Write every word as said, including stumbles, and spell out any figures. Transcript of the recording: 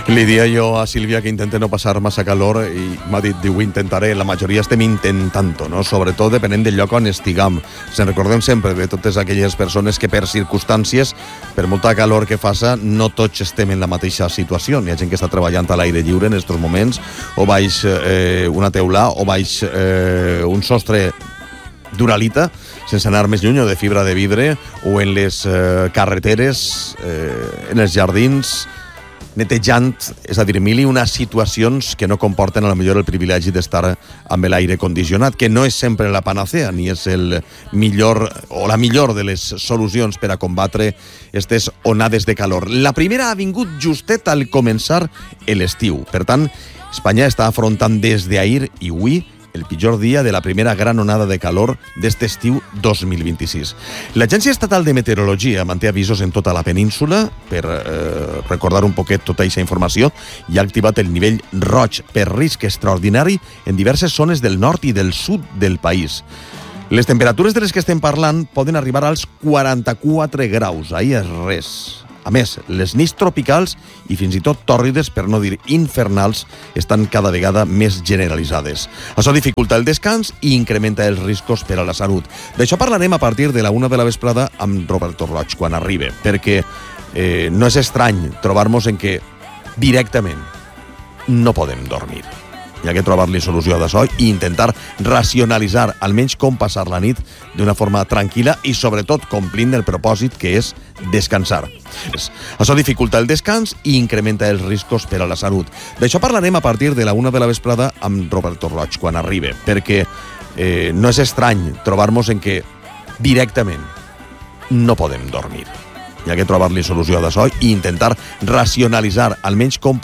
Li dia jo a Sílvia que intente no passar massa calor i m'ha dit, diu, intentaré. La majoria estem intentant-ho, no? Sobretot depenent del lloc on estiguem. Se'n recordem sempre de totes aquelles persones que per circumstàncies, per molta calor que faça, no tots estem en la mateixa situació. Hi ha gent que està treballant a l'aire lliure en aquests moments, o baix eh, una teulà, o baix eh, un sostre d'uralita, sense anar més lluny, o de fibra de vidre, o en les eh, carreteres, eh, en els jardins, netejant, és a dir, mil i unes situacions que no comporten a lo millor el privilegi d'estar amb l'aire condicionat, que no és sempre la panacea, ni és el millor o la millor de les solucions per a combatre aquestes onades de calor. La primera ha vingut justet al començar l'estiu. Per tant, Espanya està afrontant des d'ahir i avui el pitjor dia de la primera gran onada de calor d'este estiu dos mil vint-i-sis. L'Agència Estatal de Meteorologia manté avisos en tota la península per eh, recordar un poquet tota aquesta informació i ha activat el nivell roig per risc extraordinari en diverses zones del nord i del sud del país. Les temperatures de les que estem parlant poden arribar als quaranta-quatre graus, ahir és res. A més, les nits tropicals i fins i tot tòrrides, per no dir infernals, estan cada vegada més generalitzades. Això dificulta el descans i incrementa els riscos per a la salut. D'això parlarem a partir de la una de la vesprada amb Roberto Roig, quan arribi, perquè eh, no és estrany trobar-nos en què directament no podem dormir. Hi ha que trobar-li solució d'això i intentar racionalitzar almenys com passar la nit d'una forma tranquil·la i sobretot complint el propòsit que és descansar. Això dificulta el descans i incrementa els riscos per a la salut. D'això parlarem a partir de la una de la vesprada amb Roberto Roig, quan arribi, perquè eh, no és estrany trobar-nos en què directament no podem dormir. Hi ha que trobar-li solució d'això i intentar racionalitzar almenys com